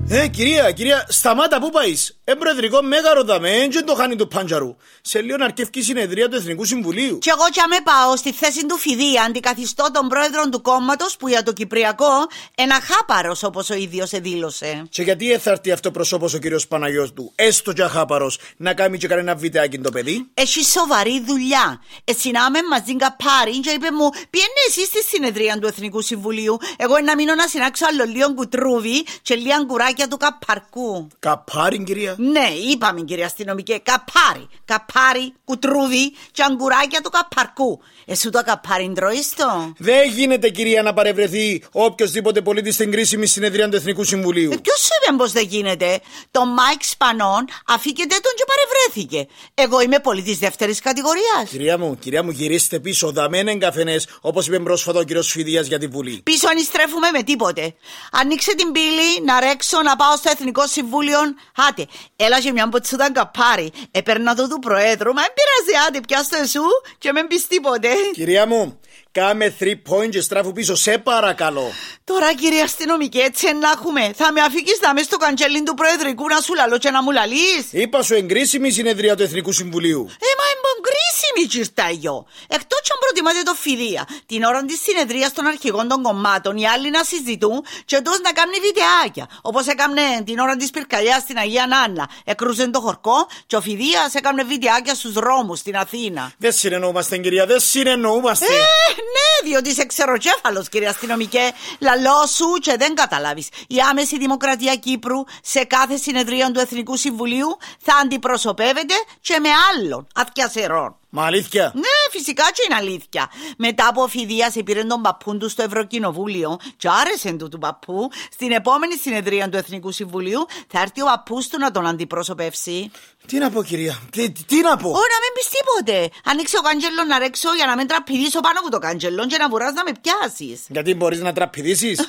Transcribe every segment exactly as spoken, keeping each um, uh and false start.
Ε, κυρία, κυρία, σταμάτα, πού πάεις? Εμπροεδρικό μέγαρο δαμε, έντζεν το χάνει του Πάντζαρου. Σε λίγο να αρκεύει η συνεδρία του Εθνικού Συμβουλίου. Κι εγώ κι αμέ πάω στη θέση του Φιδία, αντικαθιστώ τον πρόεδρο του κόμματος που για το Κυπριακό ένα χάπαρος, όπως ο ίδιος εδήλωσε. Και γιατί έθαρτη αυτό προσώπος ο κύριος Παναγιώτου, έστω και αχάπαρος, να κάνει και κανένα βιντεάκι το παιδί? Έχει σοβαρή δουλειά. Εσυνάμε μαζί καπάρι και είπε μου, πιένε εσύ στη συνεδρία του Εθνικού Συμβουλίου. Εγώ να μείνω να συνάξω άλλο λίγο κουτρούβι και λίγα γκουράκια του καπαρκού. Καπάρι, κυρία? Ναι, είπαμε, κυρία αστυνομικέ, καπάρι. Καπάρι, κουτρούδι και αγκουράκια του καπαρκού. Εσύ το καπάρι τρώεις το? Δεν γίνεται, κυρία, να παρευρεθεί οποιοσδήποτε πολίτη στην κρίσιμη συνεδρία του Εθνικού Συμβουλίου. Ε, ποιος σου είπε πως δεν γίνεται? Το Μάικ Σπανών αφήκεται τον και παρευρέθηκε. Εγώ είμαι πολίτης δεύτερης κατηγορίας. Κυρία μου, κυρία μου, γυρίστε πίσω. Δαμένεν καφενές, όπως είπε πρόσφατα ο κύριος Φιδίας για τη Βουλή. Πίσω ανιστρέφουμε με τίποτε. Ανοίξε την πύλη, να ρέξω, να πάω στο Εθνικό Συμβούλιο. Άτε, έλα και μια μποτσούτα καπάρι. Επέρνα το του Προέδρου, μα δεν πειράζει, άτε, πιάστο εσού και μην πεις τίποτε. Κυρία μου, κάμε three point και στράφου πίσω, σε παρακαλώ. Τώρα, κύριε αστυνομική, έτσι να έχουμε. Θα με αφήκεις να μες στο καντζέλιν του Προεδρικού να σου λαλώ και να μου λαλείς? Είπα σου εγκρίσιμη συνεδρία του Εθνικού Συμβουλίου. Ε, μα εμπονκρίσιμη, κυρτάγιο. Εκτός κι αν προτιμάτε το Φιδία, την ώρα της συνεδρίας των αρχηγών των κομμάτων, οι άλλοι να συζητούν και τόσο να κάνουν βιντεάκια. Όπως έκαμνε την ώρα της πυρκαγιάς στην Αγία Νάννα. Εκρούσαν το χορκό και ο Φιδίας έκαμνε βιντεάκια στους δρόμους στην Αθήνα. Δεν συνεννοούμαστε, κυρία, δεν συνεννοούμαστε. Ε, ναι, διότι είσαι ξεροκέφαλος, κύριε αστυνομικέ. Λαλό σου και δεν καταλάβεις. Η άμεση δημοκρατία Κύπρου σε κάθε συνεδρία του Εθνικού Συμβουλίου θα αντιπροσωπεύεται και με άλλον αθιασερών. Μα αλήθεια? Ναι, φυσικά και είναι αλήθεια. Μετά από Φιδίας πήρε τον παππούν του στο Ευρωκοινοβούλιο και άρεσε του του παππού. Στην επόμενη συνεδρία του Εθνικού Συμβουλίου θα έρθει ο παππούς του να τον αντιπροσωπεύσει. Τι να πω, κυρία, τι, τι να πω? Ω, να μην πεις τίποτε. Ανοίξε ο καντζέλο να ρέξω για να μην τραπηδήσω πάνω από το καντζέλο και να βουράς να με πιάσεις. Γιατί μπορείς να τραπηδήσεις?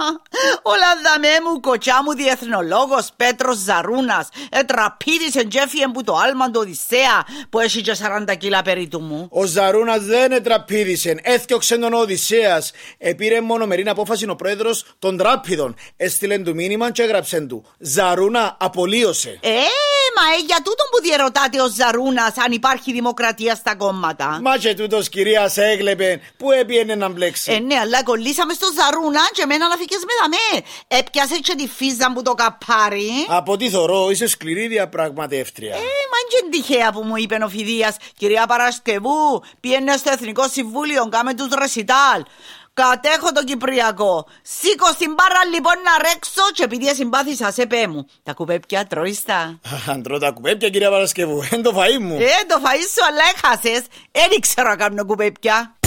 Όλα δαμέ μου, κοτσιά μου διεθνολόγος Πέτρος Ζαρούνας ετραπήδισε και έφυγε που το άλμα του Οδυσσέα που έχει και σαράντα κιλά περί του μου. Ο Ζαρούνας δεν ετραπήδισε, έθιωξε τον Οδυσσέας. Επήρε μονομερή απόφαση ο πρόεδρος των τράπηδων. Έστειλε του μήνυμα και έγραψε του: Ζαρούνα, απολύωσε. Ε, μα ε, για τούτον που διερωτάται ο Ζαρούνας αν υπάρχει δημοκρατία στα κόμματα. Μα και τούτος, κυρία, σε έκλεπε που έπιενε να μπλέξει. Ε, ναι, αλλά κολλήσαμε στο Ζαρούνα και εμένα να φύγες με δαμέ. Έπιασε και τη φίζα που το καπάρι. Από τι θωρώ, είσαι σκληρή διαπραγματεύτρια. Ε, μα είναι τυχαία που μου είπε ο Φιδίας. Κυρία Παρασκευού, πιένε στο Εθνικό Συμβούλιο, κάμε τους ρεσιτάλ. Κατέχω το Κυπριακό. Σήκω στην μπάρα λοιπόν να ρέξω και επειδή συμπάθησα σε πέ μου. Τα κουπέπια τρώεις τα? Αν τρώω τα κουπέπια, κυρία Παρασκευού, είναι το φαΐ μου. Ε, το φαΐ σου αλλά έχασες. Δεν ήξερα να κάνω κουπέπια.